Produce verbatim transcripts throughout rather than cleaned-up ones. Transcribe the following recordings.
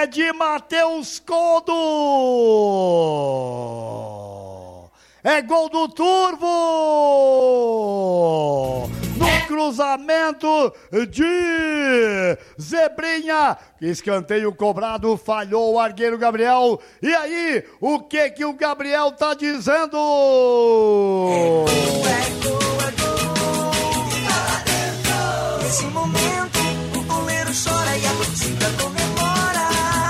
é de Matheus Codo. É gol do Turvo. No cruzamento de Zebrinha. Escanteio cobrado, falhou o argueiro Gabriel. E aí, o que que o Gabriel tá dizendo? É gol, é gol, tá lá dentro. Nesse momento, o goleiro chora e a torcida comemora.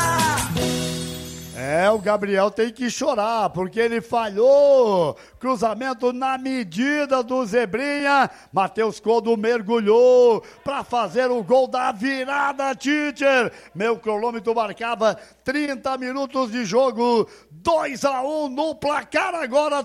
É, o Gabriel tem que chorar, porque ele falhou. Cruzamento na medida do Zebrinha. Matheus Codo mergulhou para fazer o gol da virada, teacher. Meu cronômetro marcava trinta minutos de jogo. dois a um no placar agora,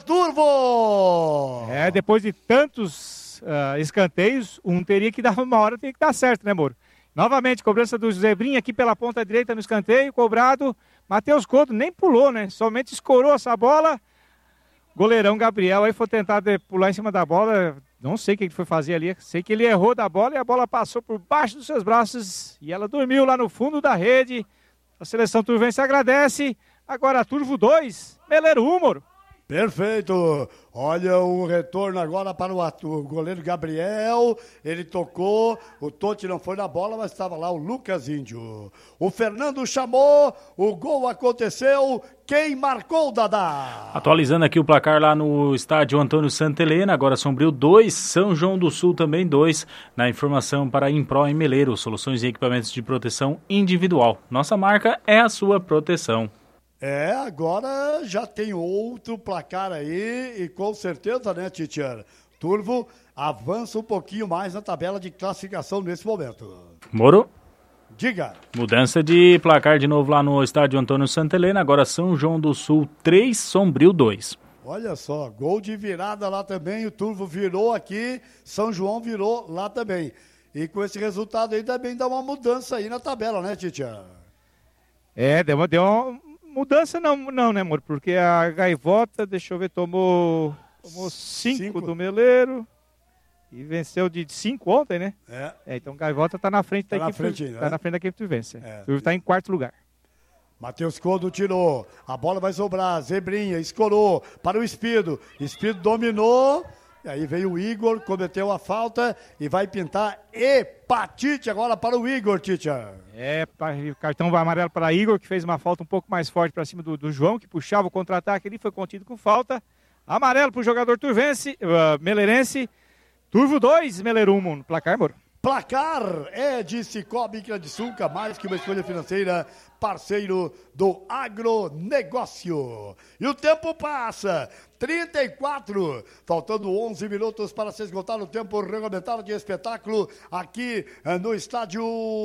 Turvo. É, depois de tantos uh, escanteios, um teria que dar uma hora, tem que dar certo, né, Moro? Novamente, cobrança do Zebrinha aqui pela ponta direita no escanteio, cobrado. Matheus Codo nem pulou, né? Somente escorou essa bola. Goleirão Gabriel aí foi tentar de, pular em cima da bola. Não sei o que ele foi fazer ali. Sei que ele errou da bola e a bola passou por baixo dos seus braços. E ela dormiu lá no fundo da rede. A seleção turvense agradece. Agora Turvo dois, Meleiro um, Moro. Perfeito. Olha o retorno agora para o, o goleiro Gabriel. Ele tocou. O Totti não foi na bola, mas estava lá o Lucas Índio. O Fernando chamou. O gol aconteceu. Quem marcou, Dadá? Atualizando aqui o placar lá no estádio Antônio Santa Helena. Agora Sombrio dois, São João do Sul também dois. Na informação para Impro em Meleiro. Soluções e equipamentos de proteção individual. Nossa marca é a sua proteção. É, agora já tem outro placar aí e com certeza, né, teacher? Turvo avança um pouquinho mais na tabela de classificação nesse momento. Moro? Diga. Mudança de placar de novo lá no estádio Antônio Santa Helena. Agora São João do Sul três, Sombrio dois. Olha só, gol de virada lá também. O Turvo virou aqui, São João virou lá também. E com esse resultado aí também dá uma mudança aí na tabela, né, teacher? É, deu uma... Deu uma... Mudança não, não, né, amor? Porque a Gaivota, deixa eu ver, tomou, tomou cinco, cinco do Meleiro e venceu de cinco ontem, né? É. é então Gaivota tá na frente da tá equipe. Na frente, né? Tá na frente da equipe turvense. É. O tá em quarto lugar. Matheus Codo tirou, a bola vai sobrar, Zebrinha escorou para o Espido, Espido dominou. E aí veio o Igor, cometeu a falta e vai pintar hepatite agora para o Igor, teacher. É, cartão amarelo para Igor, que fez uma falta um pouco mais forte para cima do, do João, que puxava o contra-ataque ali, foi contido com falta. Amarelo para o jogador turvense, uh, meleirense. Turvo dois, Meleiro um, no placar, Moro. Placar é de Cicobi Crediçuca, mais que uma escolha financeira, parceiro do agronegócio. E o tempo passa, trinta e quatro, faltando onze minutos para se esgotar o tempo regulamentado de espetáculo aqui no estádio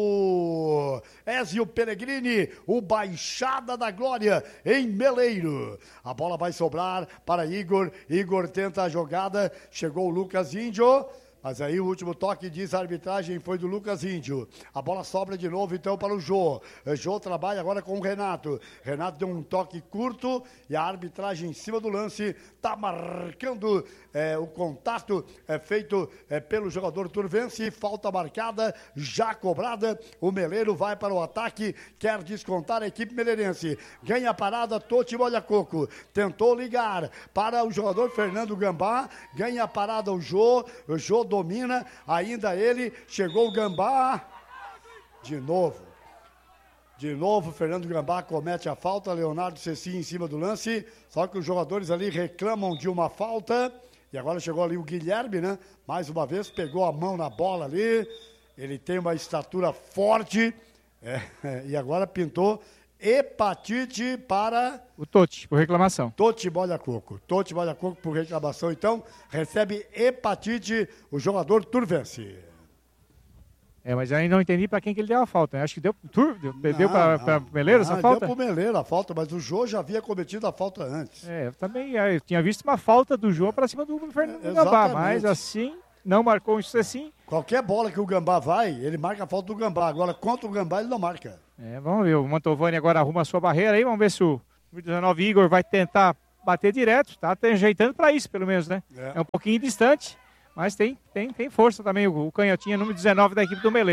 Ézio Peregrini, o Baixada da Glória, em Meleiro. A bola vai sobrar para Igor, Igor tenta a jogada, chegou o Lucas Índio. Mas aí o último toque, diz a arbitragem, foi do Lucas Índio. A bola sobra de novo então para o Jô. O Jô trabalha agora com o Renato. Renato deu um toque curto e a arbitragem em cima do lance está marcando é, o contato é, feito é, pelo jogador turvense. Falta marcada, já cobrada. O Meleiro vai para o ataque, quer descontar a equipe meleirense. Ganha a parada, Totti Molha-Coco. Tentou ligar para o jogador Fernando Gambá. Ganha a parada o Jô. O Jô domina, ainda ele, chegou o Gambá, de novo, de novo, Fernando Gambá comete a falta, Leonardo Ceci em cima do lance, só que os jogadores ali reclamam de uma falta, e agora chegou ali o Guilherme, né, mais uma vez, pegou a mão na bola ali, ele tem uma estatura forte, é, é, e agora pintou hepatite para... O Totti, por reclamação. Totti Molha-Coco. Totti Molha-Coco por reclamação, então, recebe hepatite o jogador turvense. É, mas aí não entendi para quem que ele deu a falta, né? Acho que deu, tur, deu, deu para o Meleiro essa falta? Deu para o Meleiro a falta, mas o Jô já havia cometido a falta antes. É, eu também eu tinha visto uma falta do Jô para cima do Fernando é, Gambá, mas assim... Não marcou isso assim. Qualquer bola que o Gambá vai, ele marca a falta do Gambá. Agora, contra o Gambá, ele não marca. É, vamos ver. O Mantovani agora arruma a sua barreira aí. Vamos ver se o dezenove Igor vai tentar bater direto. Tá ajeitando para isso, pelo menos, né? É. é um pouquinho distante, mas tem, tem, tem força também. O, o canhotinha número dezenove da equipe do Meleiro, hein, mano?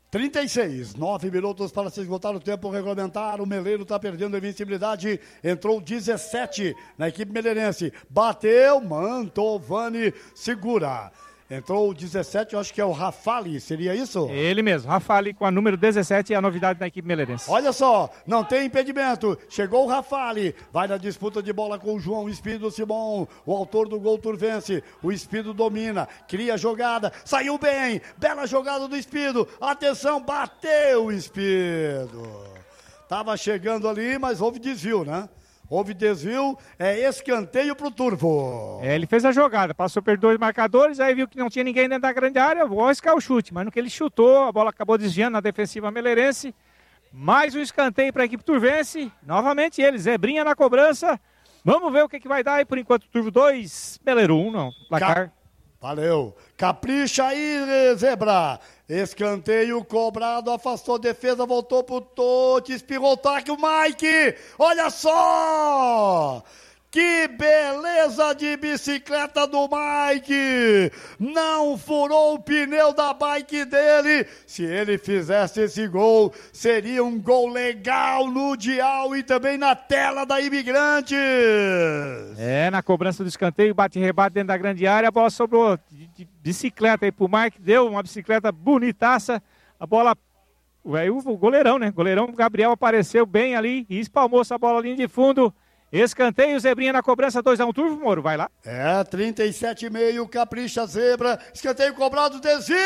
trinta e seis, nove minutos para se esgotar o tempo regulamentar. O Meleiro está perdendo a invencibilidade. Entrou dezessete na equipe meleirense. Bateu, Mantovani segura. Entrou o dezessete, eu acho que é o Rafali, seria isso? Ele mesmo, Rafali com a número dezessete, a novidade da equipe meleirense. Olha só, não tem impedimento, chegou o Rafali, vai na disputa de bola com o João Espido Simão, o autor do gol Turvense, o Espido domina, cria jogada, saiu bem, bela jogada do Espido, atenção, bateu o Espido. Tava chegando ali, mas houve desvio, né? Houve desvio, é escanteio pro Turvo. É, ele fez a jogada, passou por dois marcadores, aí viu que não tinha ninguém dentro da grande área, vou arriscar o chute, mas no que ele chutou, a bola acabou desviando na defensiva meleirense. Mais um escanteio para a equipe turvense, novamente ele, Zebrinha na cobrança. Vamos ver o que, que vai dar aí, por enquanto, Turvo dois, Meleiro um, não, placar. Valeu. Capricha aí, Zebra. Escanteio cobrado, afastou a defesa, voltou pro Totti, espirrou o taque, o Mike. Olha só! Que beleza de bicicleta do Mike! Não furou o pneu da bike dele. Se ele fizesse esse gol, seria um gol legal no dial e também na tela da Imigrantes. É, na cobrança do escanteio, bate-rebate dentro da grande área, a bola sobrou de, de bicicleta aí pro Mike, deu uma bicicleta bonitaça, a bola, aí o, o goleirão, né? O goleirão Gabriel apareceu bem ali e espalmou essa bola ali de fundo. Escanteio, Zebrinha na cobrança, dois a um, Turvo, Moro, vai lá. É, trinta e sete e meio, capricha Zebra, escanteio cobrado, desvio!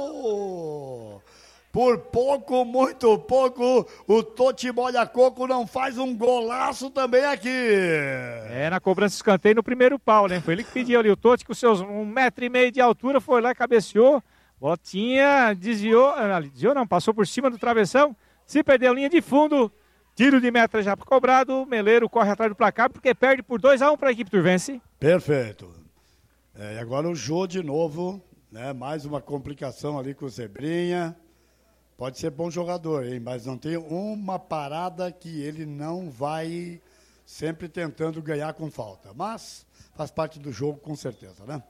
Por pouco, muito pouco, o Totti Molha Coco não faz um golaço também aqui. É, na cobrança escanteio no primeiro pau, né? Foi ele que pediu ali, o Totti com seus um metro e meio de altura, foi lá e cabeceou, botinha, desviou, desviou não, passou por cima do travessão, se perdeu a linha de fundo. Tiro de meta já cobrado, o Meleiro corre atrás do placar porque perde por dois a um para a equipe turvense. Perfeito. É, e agora o Jô de novo, né? Mais uma complicação ali com o Zebrinha. Pode ser bom jogador, hein? Mas não tem uma parada que ele não vai sempre tentando ganhar com falta. Mas faz parte do jogo com certeza, né?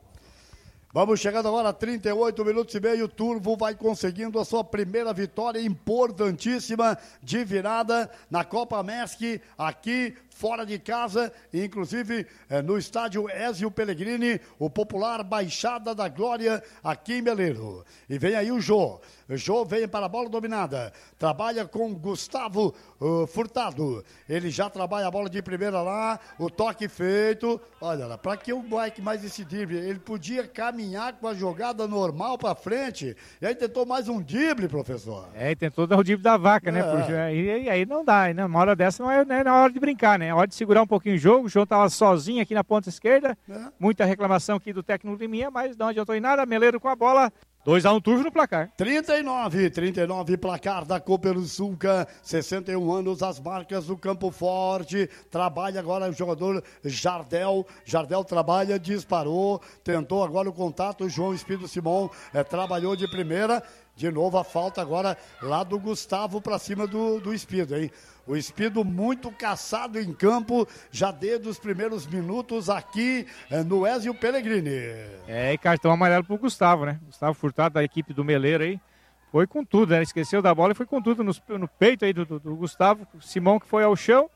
Vamos chegando agora a trinta e oito minutos e meio, o Turvo vai conseguindo a sua primeira vitória importantíssima de virada na Copa Mesc, aqui fora de casa, inclusive eh, no estádio Ezio Pellegrini, o popular Baixada da Glória, aqui em Meleiro. E vem aí o Jô. O Jô vem para a bola dominada, trabalha com Gustavo uh, Furtado. Ele já trabalha a bola de primeira lá, o toque feito. Olha lá, para que o Mike mais esse drible? Ele podia caminhar com a jogada normal para frente, e aí tentou mais um drible, professor. É, tentou dar o drible da vaca, é. né? Porque, e, e aí não dá, né? Uma hora dessa não é, não é na hora de brincar, né? É hora de segurar um pouquinho o jogo. O João estava sozinho aqui na ponta esquerda. É. Muita reclamação aqui do técnico Liminha, mas não adiantou em nada. Meleiro com a bola. dois a um, Turvo no placar. trinta e nove, trinta e nove, placar da Copersuca, sessenta e um anos, as marcas do Campo Forte. Trabalha agora o jogador Jardel. Jardel trabalha, disparou, tentou agora o contato. O João Espido Simão é, trabalhou de primeira. De novo a falta agora lá do Gustavo para cima do, do Espido, hein? O Espido muito caçado em campo, já desde os primeiros minutos aqui é, no Ezio Pellegrini. É, e cartão amarelo pro Gustavo, né? Gustavo Furtado da equipe do Meleiro aí. Foi com tudo, né? Esqueceu da bola e foi com tudo no, no peito aí do, do, do Gustavo. Simão que foi ao chão.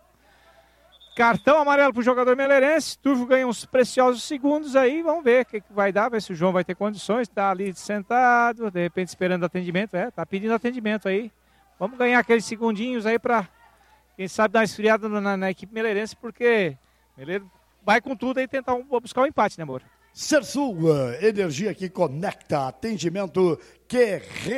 Cartão amarelo pro jogador meleirense. Turvo ganha uns preciosos segundos aí. Vamos ver o que, que vai dar, ver se o João vai ter condições. Tá ali sentado, de repente esperando atendimento. É, tá pedindo atendimento aí. Vamos ganhar aqueles segundinhos aí pra, quem sabe, dar uma esfriada na, na equipe meleirense, porque Meleiro vai com tudo aí tentar um, buscar um empate, né, amor? Sersul, energia que conecta, atendimento que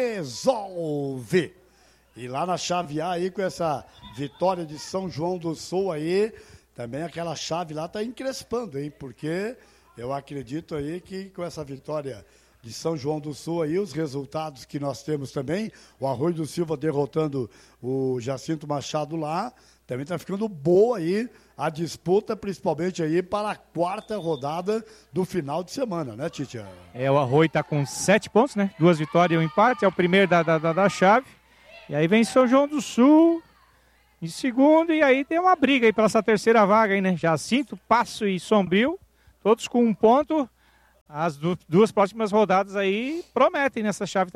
resolve. E lá na chave A aí, com essa vitória de São João do Sul aí, também aquela chave lá tá encrespando, hein? Porque eu acredito aí que com essa vitória de São João do Sul aí, os resultados que nós temos também, o Arroio do Silva derrotando o Jacinto Machado lá, também tá ficando boa aí a disputa, principalmente aí para a quarta rodada do final de semana, né, Titia? É, o Arroio tá com sete pontos, né? Duas vitórias e um empate, é o primeiro da, da, da, da chave. E aí vem São João do Sul em segundo, e aí tem uma briga aí para essa terceira vaga aí, né? Jacinto, Passo e Sombrio, todos com um ponto. As du- duas próximas rodadas aí prometem nessa chave também, Moro.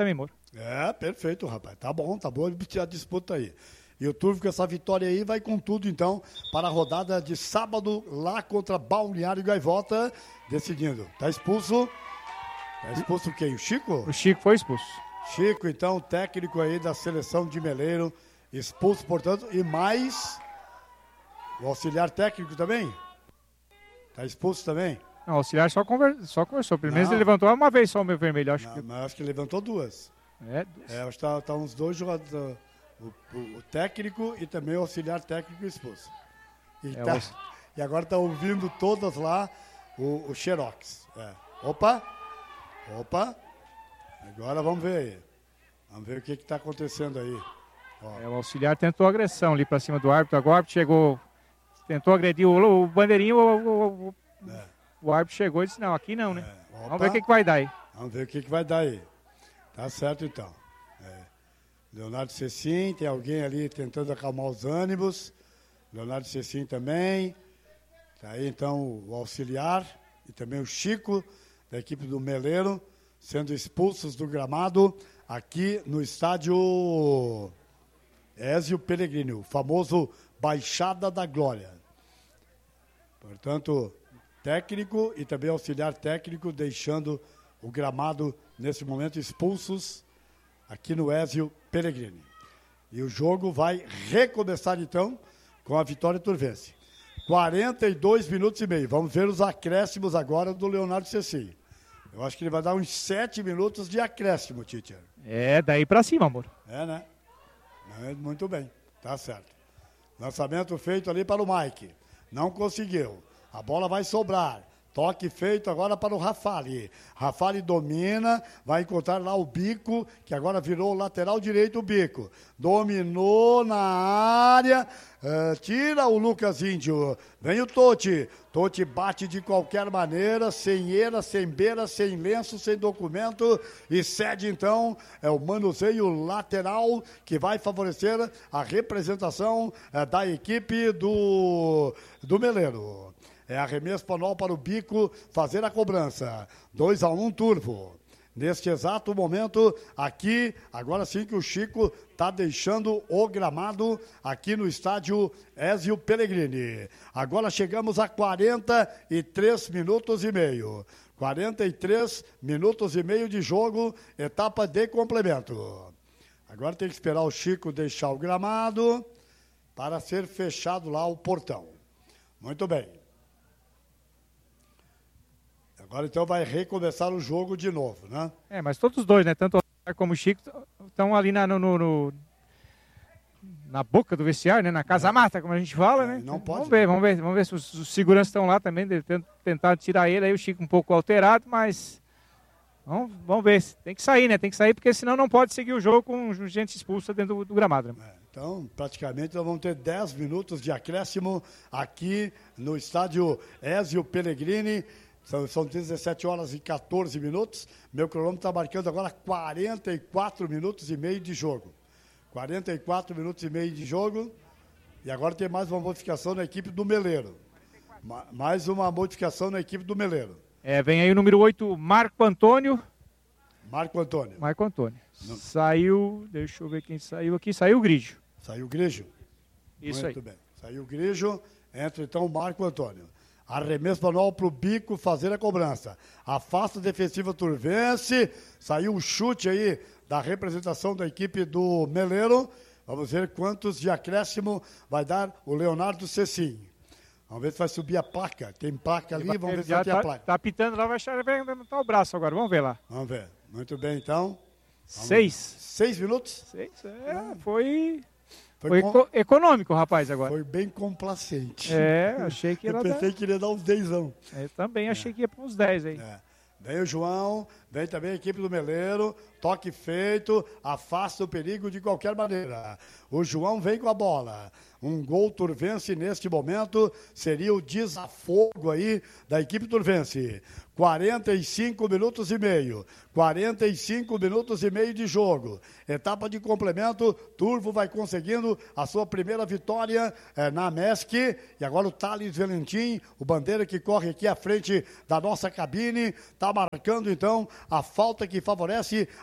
É, perfeito, rapaz. Tá bom, tá boa a disputa aí. E o Turvo com essa vitória aí vai com tudo, então, para a rodada de sábado lá contra Balneário Gaivota, decidindo. Tá expulso. Tá expulso quem? O Chico? O Chico foi expulso. Chico, então, técnico aí da seleção de Meleiro, expulso, portanto, e mais o auxiliar técnico também? Tá expulso também? Não, o auxiliar só, conver... só conversou. Primeiro Não. ele levantou uma vez só o meu vermelho, acho Não, que. mas acho que levantou duas. É, duas. É, acho que tá, tá uns dois jogadores, o, o- o técnico e também o auxiliar técnico expulso. E, É, tá- o- e agora tá ouvindo todas lá o, o Xerox. É. Opa! Opa! Agora vamos ver aí. Vamos ver o que que tá acontecendo aí. Ó, É, o auxiliar tentou agressão ali pra cima do árbitro. Agora o árbitro chegou, tentou agredir o, o bandeirinho, o, o, o- É. o árbitro chegou e disse, não, aqui não, né? é. Opa, Vamos ver o que, que vai dar aí. Vamos ver o que que vai dar aí. Tá certo então. É. Leonardo Cecim, tem alguém ali tentando acalmar os ânimos. Leonardo Cecim também. Tá aí então o auxiliar e também o Chico, da equipe do Meleiro, sendo expulsos do gramado aqui no estádio Ézio Pellegrini, o famoso Baixada da Glória. Portanto, técnico e também auxiliar técnico deixando o gramado nesse momento expulsos aqui no Ézio Pellegrini. E o jogo vai recomeçar então com a vitória turvense. quarenta e dois minutos e meio. Vamos ver os acréscimos agora do Leonardo Cecim. Eu acho que ele vai dar uns sete minutos de acréscimo, teacher. É, daí pra cima, amor. É, né? É, muito bem, tá certo. Lançamento feito ali para o Mike. Não conseguiu. A bola vai sobrar. Toque feito agora para o Rafali. Rafali domina, vai encontrar lá o Bico, que agora virou o lateral direito o Bico. Dominou na área, eh, tira o Lucas Índio. Vem o Totti. Totti bate de qualquer maneira, sem eira, sem beira, sem lenço, sem documento e cede então é o manuseio lateral que vai favorecer a representação eh, da equipe do, do Meleiro. É arremesso manual para o Bico fazer a cobrança. dois a um Turvo. Neste exato momento, aqui, agora sim que o Chico está deixando o gramado aqui no estádio Ézio Pellegrini. Agora chegamos a quarenta e três minutos e meio. quarenta e três minutos e meio de jogo, etapa de complemento. Agora tem que esperar o Chico deixar o gramado para ser fechado lá o portão. Muito bem. Agora então vai recomeçar o jogo de novo, né? É, mas todos os dois, né? Tanto o auxiliar como o Chico estão ali na, no, no- no- na boca do vestiário, né? Na casa mata, como a gente fala, né? Não pode, Vamos ver, né? vamos ver, vamos ver se os, os seguranças estão lá também, de- tent- tentar tirar ele, aí o Chico um pouco alterado, mas vamos, vamos ver. Tem que sair, né? Tem que sair, porque senão não pode seguir o jogo com gente expulsa dentro do, do gramado. Né? É, então, praticamente, nós vamos ter dez minutos de acréscimo aqui no estádio Ézio Pellegrini. São, são dezessete horas e quatorze minutos. Meu cronômetro está marcando agora quarenta e quatro minutos e meio de jogo. quarenta e quatro minutos e meio de jogo. E agora tem mais uma modificação na equipe do Meleiro. Ma- mais uma modificação na equipe do Meleiro. É, vem aí o número oito, Marco Antônio. Marco Antônio. Marco Antônio. Saiu, deixa eu ver quem saiu aqui, saiu o Grigio. Saiu o Grigio. Isso Muito aí. bem. Saiu o Grigio, entra então o Marco Antônio. Arremesso manual para o Bico fazer a cobrança. Afasta a defensiva turvense. Saiu o chute aí da representação da equipe do Meleiro. Vamos ver quantos de acréscimo vai dar o Leonardo Cecim. Vamos ver se vai subir a placa. Tem placa ali, vamos ver se Já vai ter a tá, placa. tá apitando lá, vai achar, vai levantar o braço agora, vamos ver lá. Vamos ver. Muito bem, então. Seis. Seis minutos? Seis, é, foi, Foi, foi com- eco- econômico, rapaz, agora. foi bem complacente. É, achei que Eu era... pensei que iria dar uns dezão. dar- Eu também achei que ia para uns dez aí. É. Vem o João, vem também a equipe do Meleiro, toque feito, afasta o perigo de qualquer maneira. O João vem com a bola. Um gol turvense neste momento seria o desafogo aí da equipe turvense. quarenta e cinco minutos e meio. quarenta e cinco minutos e meio de jogo. Etapa de complemento, Turvo vai conseguindo a sua primeira vitória eh, na M E S C. E agora o Thales Valentim, o bandeira que corre aqui à frente da nossa cabine, está marcando então a falta que favorece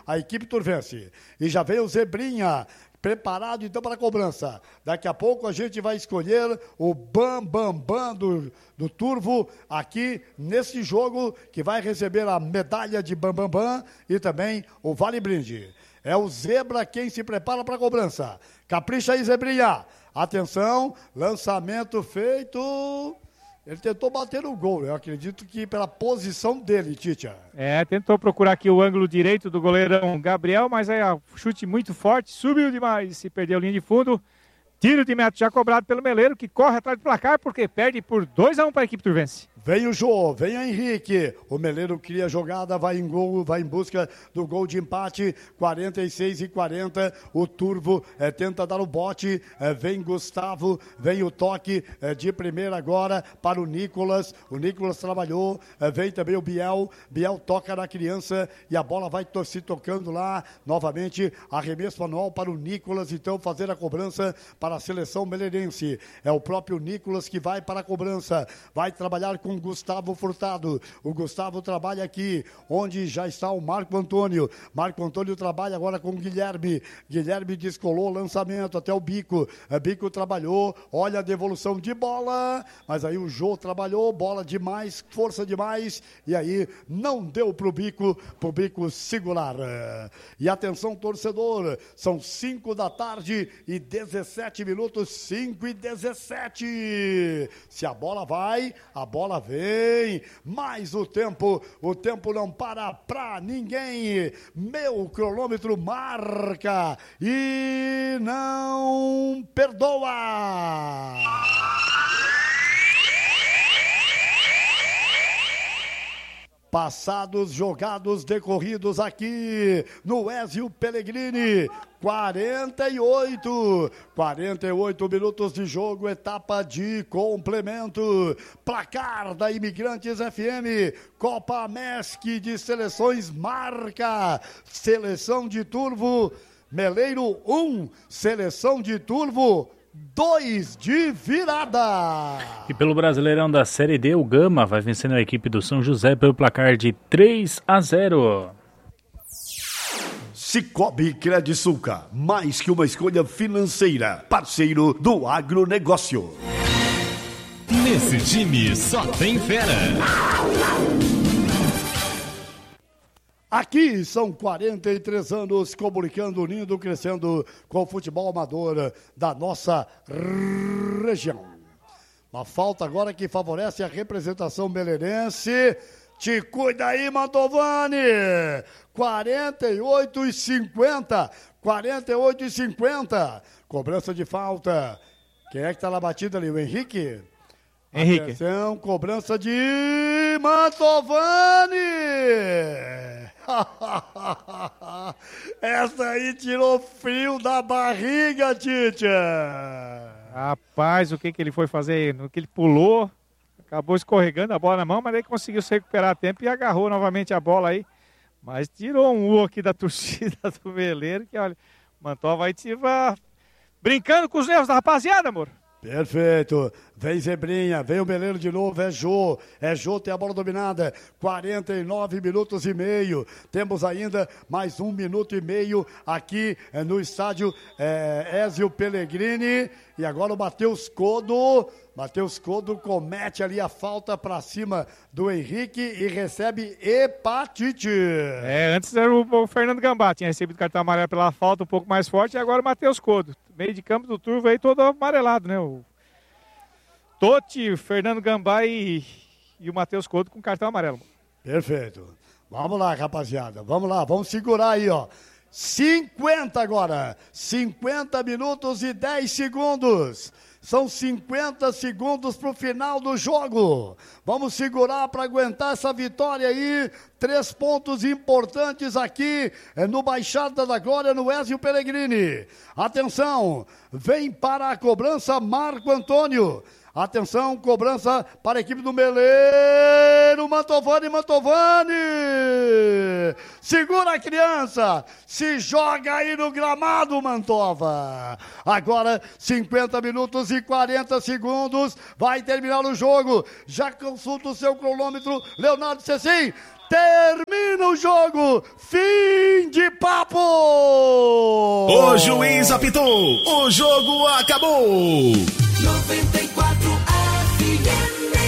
a equipe turvense. E já vem o Zebrinha, preparado então para a cobrança. Daqui a pouco a gente vai escolher o Bam Bam Bam do, do Turvo aqui nesse jogo, que vai receber a medalha de Bam Bam Bam e também o Vale Brinde. É o Zebra quem se prepara para a cobrança. Capricha aí, Zebrinha. Atenção, lançamento feito. Ele tentou bater no gol, eu acredito que pela posição dele, Titia. É, tentou procurar aqui o ângulo direito do goleirão Gabriel, mas aí o chute muito forte, subiu demais, se perdeu a linha de fundo. Tiro de meta já cobrado pelo Meleiro, que corre atrás do placar, porque perde por dois a um para a equipe turvense. Vem o Jô, vem o Henrique. O Meleiro cria a jogada, vai em gol, vai em busca do gol de empate. quarenta e seis e quarenta. O Turvo é, tenta dar o bote. É, vem Gustavo, vem o toque é, de primeira agora para o Nicolas. O Nicolas trabalhou. É, vem também o Biel. Biel toca na criança e a bola vai to- se tocando lá. Novamente, arremesso manual para o Nicolas, então fazer a cobrança para a seleção meleirense. É o próprio Nicolas que vai para a cobrança. Vai trabalhar com Gustavo Furtado. O Gustavo trabalha aqui, onde já está o Marco Antônio. Marco Antônio trabalha agora com o Guilherme. Guilherme descolou o lançamento até o Bico. O Bico trabalhou, olha a devolução de bola, mas aí o Jô trabalhou, bola demais, força demais, e aí não deu pro Bico, pro Bico segurar. E atenção, torcedor, são cinco da tarde e dezessete minutos, cinco e dezessete. Se a bola vai, a bola vem, mais o tempo, o tempo não para pra ninguém. Meu cronômetro marca e não perdoa. Passados, jogados, decorridos aqui no Ezio Pellegrini, quarenta e oito, quarenta e oito minutos de jogo, etapa de complemento, placar da Imigrantes F M, Copa Amesc de Seleções marca, seleção de Turvo, Meleiro um, seleção de Turvo dois de virada. E pelo Brasileirão da Série D, o Gama vai vencendo a equipe do São José pelo placar de três a zero. Cicobi Credisulca, mais que uma escolha financeira, parceiro do agronegócio. Nesse time só tem fera. Aqui são quarenta e três anos comunicando, unindo, crescendo com o futebol amador da nossa região. Uma falta agora que favorece a representação meleirense. Te cuida aí, Mantovani! quarenta e oito e cinquenta. quarenta e oito e cinquenta. Cobrança de falta. Quem é que tá na batida ali? O Henrique? Henrique. Atenção, cobrança de Mantovani! Essa aí tirou frio da barriga, Titia! Rapaz, o que, que ele foi fazer? No que ele pulou, acabou escorregando a bola na mão, mas aí conseguiu se recuperar a tempo e agarrou novamente a bola aí. Mas tirou um U aqui da torcida do Meleiro, que olha, Mantova vai te brincando com os nervos da rapaziada, amor. Perfeito, vem Zebrinha, vem o Meleiro de novo, é Jô, é Jô, tem a bola dominada, quarenta e nove minutos e meio, temos ainda mais um minuto e meio aqui é, no estádio é, Ezio Pellegrini, e agora o Matheus Codo, Matheus Codo comete ali a falta para cima do Henrique e recebe hepatite. É, antes era o, o Fernando Gambá, tinha recebido cartão amarelo pela falta um pouco mais forte, e agora o Matheus Codo, meio de campo do Turvo aí todo amarelado, né? O Totti, o Fernando Gambá e, e o Matheus Codo com cartão amarelo. Perfeito. Vamos lá, rapaziada, vamos lá, vamos segurar aí, ó. cinquenta agora, cinquenta minutos e dez segundos. São cinquenta segundos para o final do jogo. Vamos segurar para aguentar essa vitória aí. Três pontos importantes aqui no Baixada da Glória, no Ezio Pellegrini. Atenção, vem para a cobrança Marco Antônio. Atenção, cobrança para a equipe do Meleiro. Mantovani, Mantovani. Segura a criança. Se joga aí no gramado, Mantova. Agora, cinquenta minutos e quarenta segundos. Vai terminar o jogo. Já consulta o seu cronômetro, Leonardo Cecim. Termina o jogo. Fim de papo. O juiz apitou. O jogo acabou. noventa e quatro F M.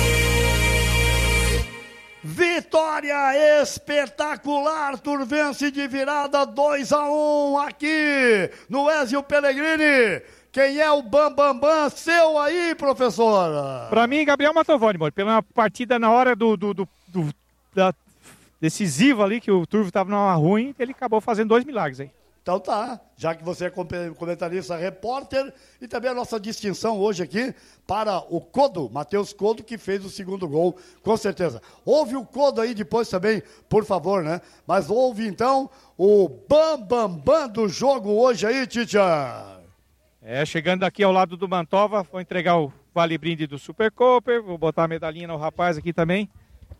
Vitória espetacular. Turvense de virada dois a um aqui no Ezio Pellegrini. Quem é o Bambambam? Bam, bam, seu aí, professora? Pra mim, Gabriel Mantovani, amor. Pela partida na hora do, do, do, do da decisiva ali, que o Turvo tava numa ruim, ele acabou fazendo dois milagres aí. Então tá, já que você é comentarista, repórter, e também a nossa distinção hoje aqui para o Codo, Matheus Codo, que fez o segundo gol, com certeza. Ouve o Codo aí depois também, por favor, né? Mas ouve então o Bambambam Bam, Bam do jogo hoje aí, Titia. É, chegando aqui ao lado do Mantova, vou entregar o vale brinde do Super Cooper, vou botar a medalhinha no rapaz aqui também.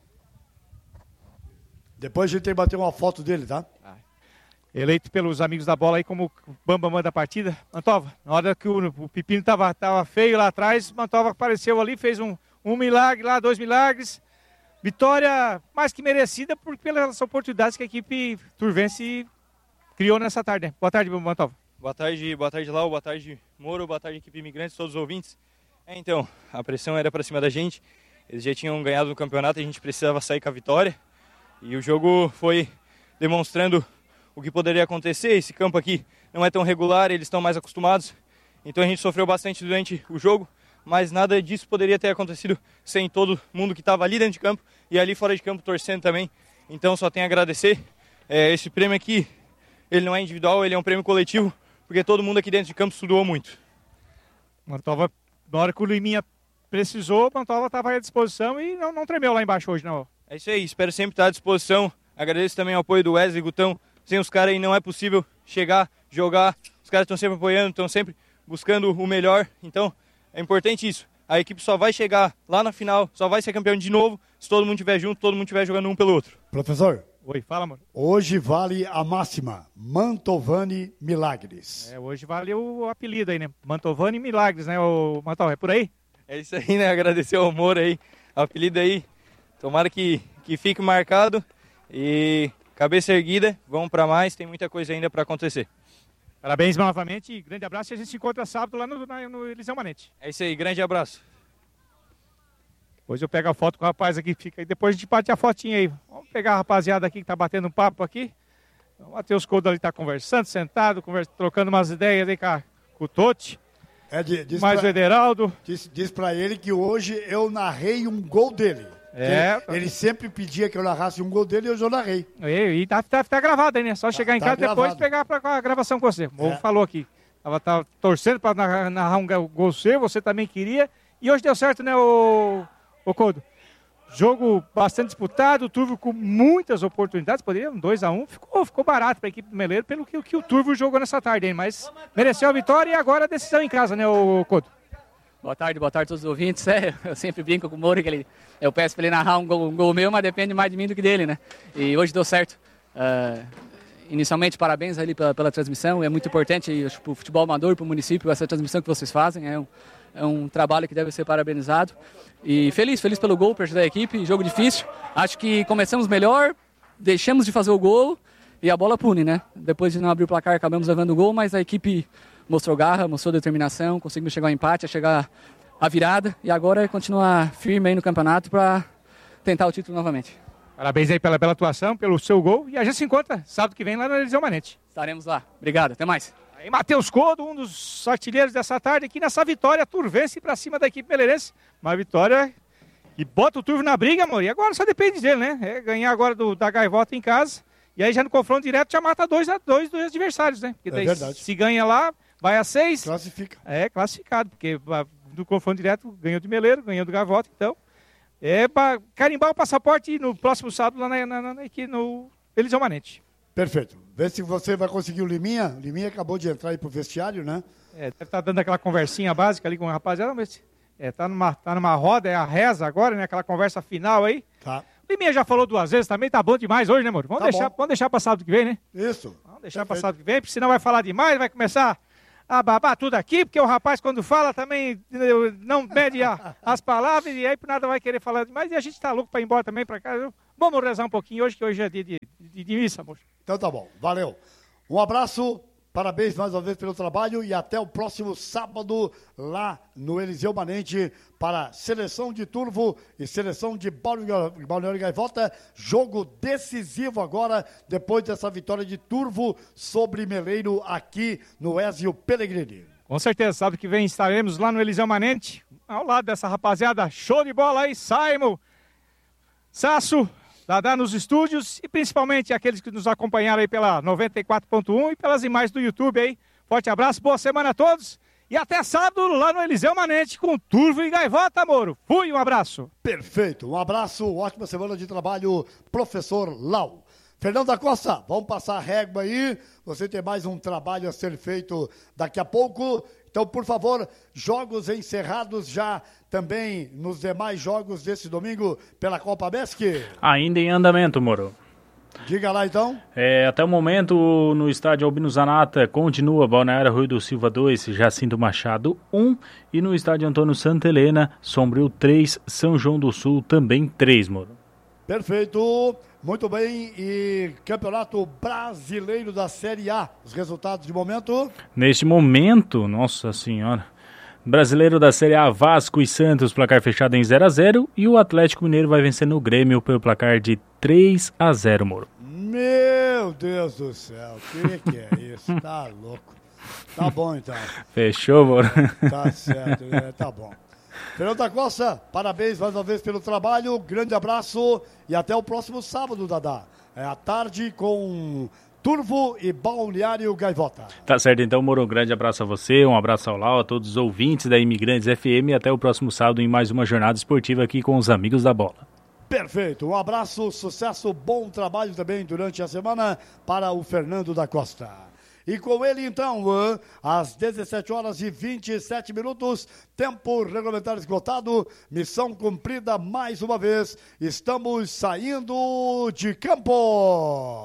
Depois a gente tem que bater uma foto dele, tá? Ah, eleito pelos amigos da bola aí como o Bambambam da partida. Mantova, na hora que o, o Pepino tava, tava feio lá atrás, Mantova apareceu ali, fez um, um milagre lá, dois milagres. Vitória mais que merecida por, pelas oportunidades que a equipe turvense criou nessa tarde, né? Boa tarde, Mantova. Boa tarde, boa tarde, Lau, boa tarde, Moro, boa tarde, equipe Imigrantes, todos os ouvintes. É, então, a pressão era para cima da gente, eles já tinham ganhado no campeonato, a gente precisava sair com a vitória. E o jogo foi demonstrando o que poderia acontecer. Esse campo aqui não é tão regular, eles estão mais acostumados. Então a gente sofreu bastante durante o jogo, mas nada disso poderia ter acontecido sem todo mundo que estava ali dentro de campo e ali fora de campo torcendo também. Então só tenho a agradecer. É, esse prêmio aqui, ele não é individual, ele é um prêmio coletivo, porque todo mundo aqui dentro de campo estudou muito. Mantova, na hora que o Liminha precisou, Mantova estava à disposição e não, não tremeu lá embaixo hoje, não. É isso aí, espero sempre estar à disposição. Agradeço também o apoio do Wesley e Gutão. Sem os caras aí não é possível chegar, jogar. Os caras estão sempre apoiando, estão sempre buscando o melhor. Então, é importante isso. A equipe só vai chegar lá na final, só vai ser campeão de novo, se todo mundo estiver junto, todo mundo estiver jogando um pelo outro. Professor. Oi, fala, mano. Hoje vale a máxima, Mantovani Milagres. É, hoje vale o apelido aí, né? Mantovani Milagres, né, o Mantova? É por aí? É isso aí, né? Agradecer ao Moro aí, o apelido aí. Tomara que, que fique marcado e cabeça erguida, vamos para mais, tem muita coisa ainda para acontecer. Parabéns novamente, grande abraço e a gente se encontra sábado lá no, na, no Eliseu Manente. É isso aí, grande abraço. Depois eu pego a foto com o rapaz aqui, fica aí, depois a gente bate a fotinha aí. Vamos pegar a rapaziada aqui que tá batendo um papo aqui. O Matheus Codo ali tá conversando, sentado, conversa, trocando umas ideias aí com, a, com o Totti. É, diz mais pra, o Ederaldo. Diz, diz pra ele que hoje eu narrei um gol dele. É. Ele, ele sempre pedia que eu narrasse um gol dele e hoje eu narrei. E, e tá, tá, tá gravado aí, né? Só chegar tá, em casa e tá depois pegar pra, a gravação com você. O Morro é. falou aqui. Tava, tava torcendo pra narrar, narrar um gol seu, você também queria. E hoje deu certo, né, o, o Codo? Jogo bastante disputado, o Turvo com muitas oportunidades, poderia um dois a um, ficou, ficou barato para a equipe do Meleiro pelo que, que o Turvo jogou nessa tarde, hein? Mas mereceu a vitória e agora a decisão em casa, né, o Codo? Boa tarde, boa tarde a todos os ouvintes. É, eu sempre brinco com o Moro que ele, eu peço para ele narrar um gol, um gol meu, mas depende mais de mim do que dele, né? E hoje deu certo. Uh, inicialmente, parabéns ali pela, pela transmissão, é muito importante para o futebol amador, para o município, essa transmissão que vocês fazem, é um, é um trabalho que deve ser parabenizado. E feliz, feliz pelo gol, para ajudar a equipe, jogo difícil. Acho que começamos melhor, deixamos de fazer o gol e a bola pune, né? Depois de não abrir o placar, acabamos levando o gol, mas a equipe mostrou garra, mostrou determinação, conseguimos chegar ao empate, a chegar à virada e agora é continuar firme aí no campeonato para tentar o título novamente. Parabéns aí pela bela atuação, pelo seu gol e a gente se encontra sábado que vem lá no Eliseu Manente. Estaremos lá. Obrigado, até mais. Aí Matheus Codo, um dos artilheiros dessa tarde aqui nessa vitória turvense para cima da equipe meleirense. Uma vitória que bota o Turvo na briga, amor. E agora só depende dele, né? É ganhar agora do, da Gaivota em casa e aí já no confronto direto já mata dois a dois dos adversários, né? Porque daí, é verdade. Se ganha lá, vai a seis. Classifica. É, classificado, porque do confronto direto ganhou do Meleiro, ganhou do Gaivota, então é para carimbar o passaporte no próximo sábado lá na, na, na, aqui no Eliseu Manente. Perfeito. Vê se você vai conseguir o Liminha. O Liminha acabou de entrar aí pro vestiário, né? É, deve estar dando aquela conversinha básica ali com o rapaziada, mas É, tá numa, tá numa roda, é a reza agora, né? Aquela conversa final aí. Tá. O Liminha já falou duas vezes também, tá bom demais hoje, né, amor? Vamos, Tá deixar, bom. vamos deixar pra sábado que vem, né? Isso. Vamos deixar Perfeito. pra sábado que vem, porque senão vai falar demais, vai começar a babar tudo aqui, porque o rapaz quando fala também eh, não mede a, as palavras e aí por nada vai querer falar demais. E a gente tá louco pra ir embora também pra casa. Vamos rezar um pouquinho hoje, que hoje é dia de, de, de missa, amor. Então tá bom, valeu. Um abraço, parabéns mais uma vez pelo trabalho e até o próximo sábado lá no Eliseu Manente para seleção de Turvo e seleção de Balneário Gaivota. Jogo decisivo agora, depois dessa vitória de Turvo sobre Meleiro aqui no Ezio Pellegrini. Com certeza, sábado que vem estaremos lá no Eliseu Manente, ao lado dessa rapaziada, show de bola aí, Simon, Sasso, Dadá nos estúdios e principalmente aqueles que nos acompanharam aí pela noventa e quatro ponto um e pelas imagens do YouTube aí. Forte abraço, boa semana a todos e até sábado lá no Eliseu Manente com Turvo e Gaivota, Moro. Fui, um abraço. Perfeito, um abraço, ótima semana de trabalho, professor Lau. Fernando da Costa, vamos passar a régua aí, você tem mais um trabalho a ser feito daqui a pouco. Então, por favor, jogos encerrados já também nos demais jogos desse domingo pela Copa Mesc. Ainda em andamento, Moro. Diga lá, então. É, até o momento, no estádio Albino Zanata, continua Balneário Rui do Silva dois, Jacinto Machado um. E no estádio Antônio Santa Helena, Sombrio três, São João do Sul também três, Moro. Perfeito. Muito bem, e Campeonato Brasileiro da Série A, os resultados de momento? Neste momento, nossa senhora, Brasileiro da Série A, Vasco e Santos, placar fechado em zero a zero, e o Atlético Mineiro vai vencer no Grêmio pelo placar de três a zero, Moro. Meu Deus do céu, o que, que é isso? Tá louco. Tá bom, então. Fechou, Moro? Tá certo, é, tá bom. Fernando da Costa, parabéns mais uma vez pelo trabalho, grande abraço e até o próximo sábado, Dadá. É à tarde com Turvo e Balneário Gaivota. Tá certo, então, Moro, um grande abraço a você, um abraço ao Lau, a todos os ouvintes da Imigrantes F M e até o próximo sábado em mais uma jornada esportiva aqui com os amigos da bola. Perfeito, um abraço, sucesso, bom trabalho também durante a semana para o Fernando da Costa. E com ele, então, às dezessete horas e vinte e sete minutos, tempo regulamentar esgotado, missão cumprida mais uma vez, estamos saindo de campo.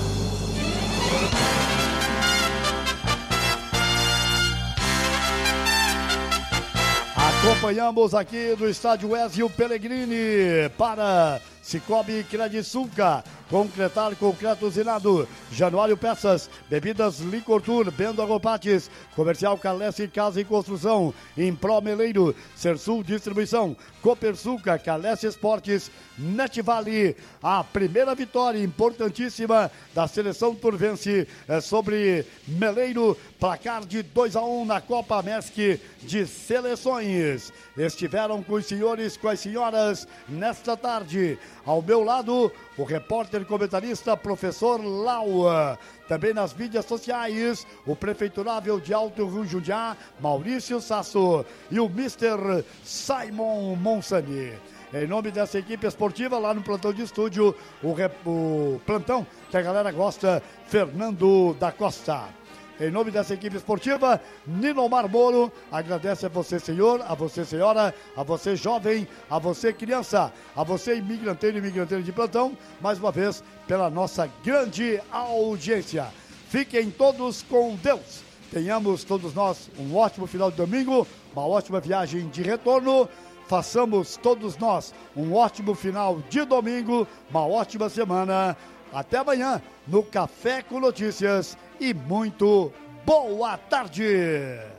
Acompanhamos aqui do estádio Ezio Pellegrini para Cicobi Credisulca, Concretar Concreto Usinado, Januário Peças, Bebidas Licor Tour, Bendo Agropates, Comercial Calesse Casa e Construção, Impro Meleiro, Sersul Distribuição, Copersuca, Calesse Esportes, Netvale, a primeira vitória importantíssima da seleção turvense é sobre Meleiro, placar de dois a um na Copa Mesc de Seleções. Estiveram com os senhores, com as senhoras nesta tarde. Ao meu lado, o repórter e comentarista, professor Laua. Também nas mídias sociais, o prefeiturável de Alto Rio Jundiá, Maurício Sasso. E o mister Simon Monsani. Em nome dessa equipe esportiva, lá no plantão de estúdio, o, rep... o plantão que a galera gosta, Fernando da Costa. Em nome dessa equipe esportiva, Ninomar Moro, agradece a você, senhor, a você, senhora, a você, jovem, a você, criança, a você, imigranteiro e imigranteira de plantão, mais uma vez, pela nossa grande audiência. Fiquem todos com Deus. Tenhamos todos nós um ótimo final de domingo, uma ótima viagem de retorno. Façamos todos nós um ótimo final de domingo, uma ótima semana. Até amanhã no Café com Notícias e muito boa tarde!